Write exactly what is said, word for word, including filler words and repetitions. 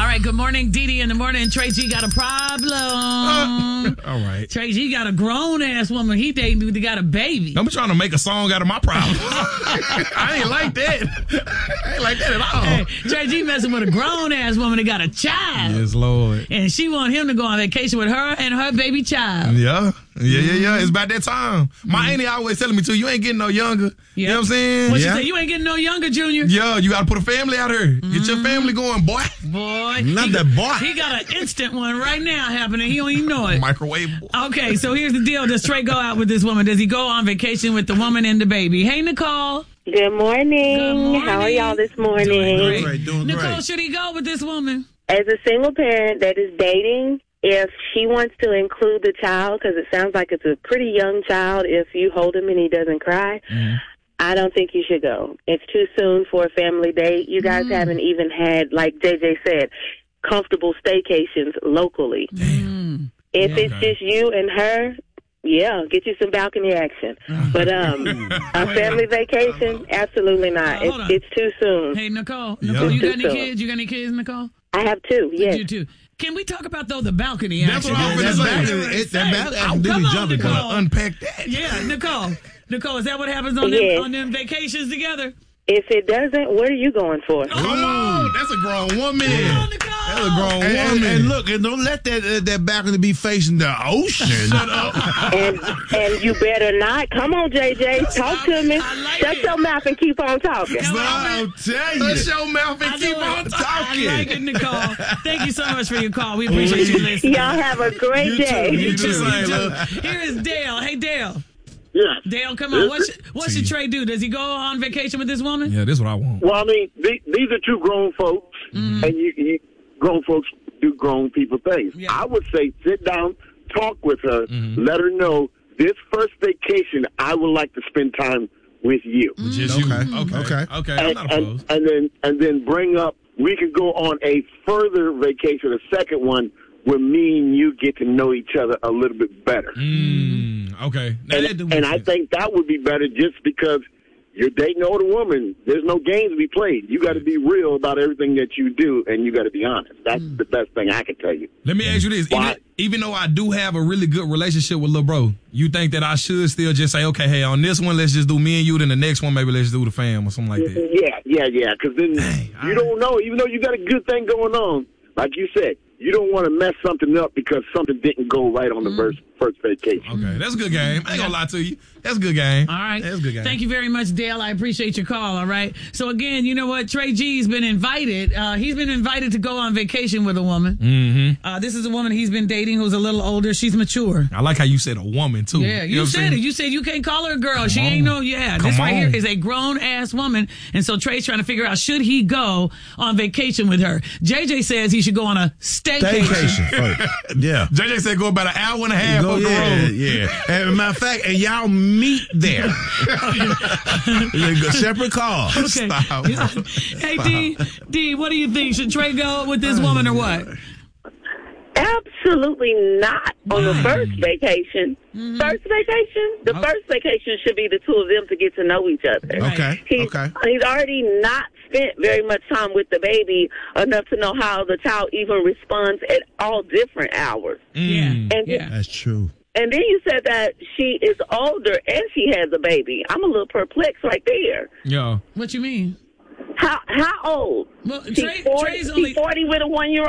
right, good morning, Dee Dee in the morning. Trey G got a problem. Uh, all right. Trey G got a grown-ass woman. He dating who got a baby. I'm trying to make a song out of my problem. I ain't like that. I ain't like that at all. Hey, Trey G messing with a grown-ass woman that got a child. Yes, Lord. And she want him to go on vacation with her and her baby child. Yeah. Yeah, yeah, yeah. It's about that time. My mm-hmm. auntie always telling me, too, you ain't getting no younger. Yep. You know what I'm saying? What yeah. she say? You ain't getting no younger, Junior. Yeah, you got to put a family out here. Mm-hmm. Get your family going, boy. Boy. Not he, that boy. He got an instant one right now happening. He don't even know it. Microwave. Okay, so here's the deal. Does Trey go out with this woman? Does he go on vacation with the woman and the baby? Hey, Nicole. Good morning. Good morning. How are y'all this morning? Doing great. Doing Nicole, great. should he go with this woman? As a single parent that is dating, if she wants to include the child, because it sounds like it's a pretty young child, if you hold him and he doesn't cry, mm. I don't think you should go. It's too soon for a family date. You guys mm. haven't even had, like J J said, comfortable staycations locally. Mm. If yeah, it's okay. just you and her, yeah, get you some balcony action. But um, a family vacation, absolutely not. Uh, it's, it's too soon. Hey, Nicole, Nicole, yeah. you got any soon. kids? You got any kids, Nicole? I have two, yes. You too. Can we talk about, though, the balcony That's action? what I'm That's going to say. balcony- It- That balcony Oh, action do come be on, jumping. Nicole. Gotta unpack that. Yeah, Nicole. Nicole, is that what happens on, Yes. them, on them vacations together? If it doesn't, what are you going for? Come on. That's a grown woman. Come on, Nicole. That's a grown And, woman. and, and look, and don't let that uh, that balcony be facing the ocean. Shut up. And and you better not. Come on, J J. Talk to me. I like Shut it. your mouth and keep on talking. Come on. I'll tell you. Shut your mouth and I keep know on it. talking. I like it, Nicole. Thank you so much for your call. We appreciate you listening. Y'all have a great You day. too. You You too. too. You too. Love. Here is Dale. Hey, Dale. Yeah. Dale, come on. What should, what should Trey do? Does he go on vacation with this woman? Yeah, this is what I want. Well, I mean, th- these are two grown folks, Mm-hmm. and you, you grown folks do grown people things. Yeah. I would say sit down, talk with her, Mm-hmm. let her know this first vacation I would like to spend time with you, Just Okay. you. Okay. Okay. Okay. I'm and, not and, opposed. and then and then bring up. We could go on a further vacation, a second one, where me and you get to know each other a little bit better. Mm, okay. Now, that do And, make and I sense. think that would be better just because you're dating an older woman. There's no games to be played. You got to be real about everything that you do, and you got to be honest. That's the best thing I can tell you. Let me ask you this. Even, Why? even though I do have a really good relationship with Lil Bro, you think that I should still just say, okay, hey, on this one, let's just do me and you, then the next one, maybe let's do the fam or something like that? Yeah, yeah, yeah. Because then Dang, you I- don't know. Even though you got a good thing going on, like you said, you don't want to mess something up because something didn't go right on the first first vacation. Okay, that's a good game. I ain't gonna lie to you. That's a good game. All right. That's a good game. Thank you very much, Dale. I appreciate your call. All right. So, again, you know what? Trey G's been invited. Uh, he's been invited to go on vacation with a woman. Mm-hmm. Uh, this is a woman he's been dating who's a little older. She's mature. I like how you said a woman, too. Yeah, you, know what I'm said saying? it. You said you can't call her a girl. Come she on. ain't no, yeah. Come this right on. here is a grown-ass woman. And so Trey's trying to figure out, should he go on vacation with her? J J says he should go on a staycation. Staycation first. Yeah. J J said go about an hour and a half Go, up the yeah, road. yeah. And matter of fact, and y'all meet there. Separate cars. Okay. Stop. Hey, D, D, what do you think? Should Trey go with this woman or what? Absolutely not on the Why? first vacation. Mm-hmm. First vacation? The Oh. first vacation should be the two of them to get to know each other. Right. Okay. He's, Okay. he's already not spent very much time with the baby enough to know how the child even responds at all different hours. Yeah. And Yeah. That's true. And then you said that she is older and she has a baby. I'm a little perplexed right there. Yeah. What you mean? How how old? Well, She's Trey, forty, Trey's she's only. forty with a one year